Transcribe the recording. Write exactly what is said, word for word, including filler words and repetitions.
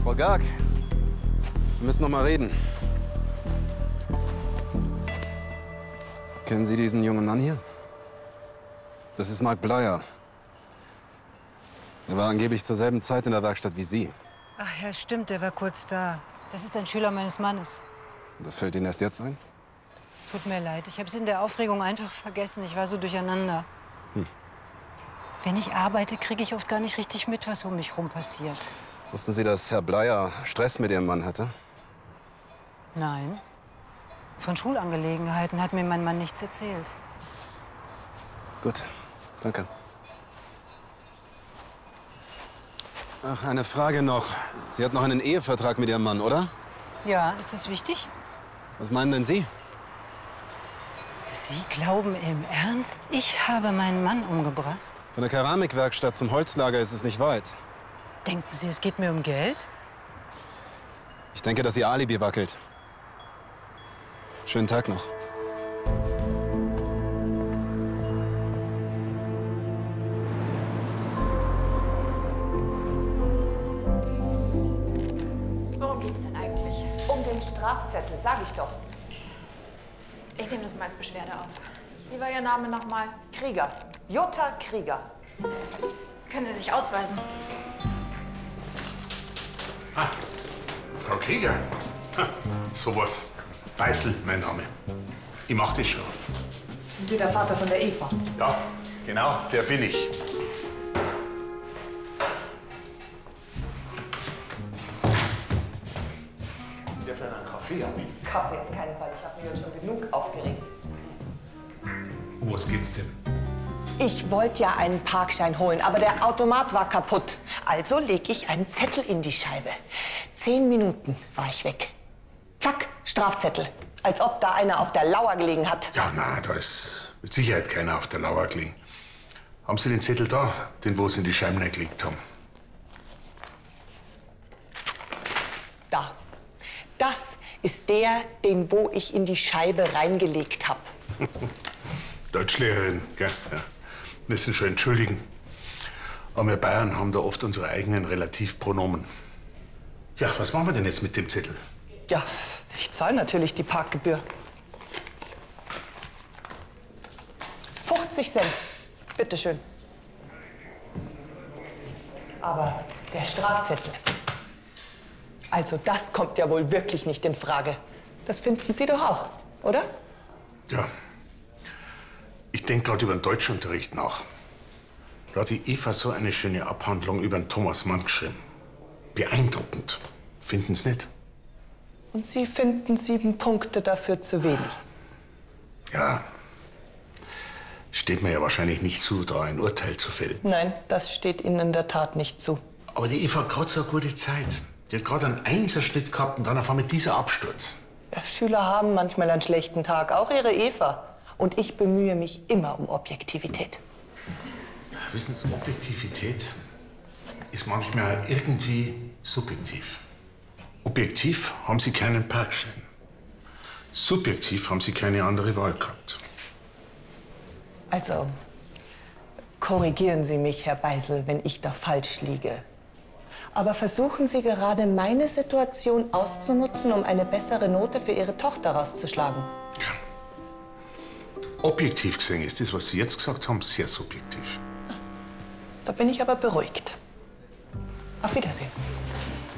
Frau Garg, wir müssen noch mal reden. Kennen Sie diesen jungen Mann hier? Das ist Mark Bleier. Er war angeblich zur selben Zeit in der Werkstatt wie Sie. Ach ja, stimmt, der war kurz da. Das ist ein Schüler meines Mannes. Und das fällt Ihnen erst jetzt ein? Tut mir leid, ich habe es in der Aufregung einfach vergessen. Ich war so durcheinander. Hm. Wenn ich arbeite, kriege ich oft gar nicht richtig mit, was um mich rum passiert. Wussten Sie, dass Herr Bleier Stress mit Ihrem Mann hatte? Nein. Von Schulangelegenheiten hat mir mein Mann nichts erzählt. Gut, danke. Ach, eine Frage noch. Sie hat noch einen Ehevertrag mit Ihrem Mann, oder? Ja, ist das wichtig? Was meinen denn Sie? Sie glauben im Ernst, ich habe meinen Mann umgebracht? Von der Keramikwerkstatt zum Holzlager ist es nicht weit. Denken Sie, es geht mir um Geld? Ich denke, dass Ihr Alibi wackelt. Schönen Tag noch. Worum geht's denn eigentlich? Um den Strafzettel, sag ich doch. Ich nehme das mal als Beschwerde auf. Wie war Ihr Name nochmal? Krieger. Jutta Krieger. Können Sie sich ausweisen? Ah, Frau Krieger. Ha, sowas. Beißel, mein Name. Ich mach das schon. Sind Sie der Vater von der Eva? Ja, genau, der bin ich. Darf ich einen Kaffee haben? Kaffee auf keinen Fall. Ich habe mich jetzt schon genug aufgeregt. Um was geht's denn? Ich wollte ja einen Parkschein holen, aber der Automat war kaputt. Also lege ich einen Zettel in die Scheibe. Zehn Minuten war ich weg. Zack, Strafzettel. Als ob da einer auf der Lauer gelegen hat. Ja, na, da ist mit Sicherheit keiner auf der Lauer gelegen. Haben Sie den Zettel da, den wo Sie in die Scheiben gelegt haben? Da. Das ist der, den wo ich in die Scheibe reingelegt habe. Deutschlehrerin, gell? Ja. Müssen schon entschuldigen. Aber wir Bayern haben da oft unsere eigenen Relativpronomen. Ja, was machen wir denn jetzt mit dem Zettel? Ja, ich zahle natürlich die Parkgebühr. fünfzig Cent. Bitteschön. Aber der Strafzettel. Also das kommt ja wohl wirklich nicht in Frage. Das finden Sie doch auch, oder? Ja. Ich denke gerade über den Deutschunterricht nach. Da hat die Eva so eine schöne Abhandlung über den Thomas Mann geschrieben. Beeindruckend. Finden Sie nicht? Und Sie finden sieben Punkte dafür zu wenig. Ja. Steht mir ja wahrscheinlich nicht zu, da ein Urteil zu fällen. Nein, das steht Ihnen in der Tat nicht zu. Aber die Eva hat gerade so eine gute Zeit. Die hat gerade einen Einserschnitt gehabt und dann auf einmal dieser Absturz. Ja, Schüler haben manchmal einen schlechten Tag, auch Ihre Eva. Und ich bemühe mich immer um Objektivität. Wissen Sie, Objektivität ist manchmal irgendwie subjektiv. Objektiv haben Sie keinen Parkschein. Subjektiv haben Sie keine andere Wahl gehabt. Also, korrigieren Sie mich, Herr Beißel, wenn ich da falsch liege. Aber versuchen Sie gerade, meine Situation auszunutzen, um eine bessere Note für Ihre Tochter rauszuschlagen. Objektiv gesehen ist das, was Sie jetzt gesagt haben, sehr subjektiv. Da bin ich aber beruhigt. Auf Wiedersehen.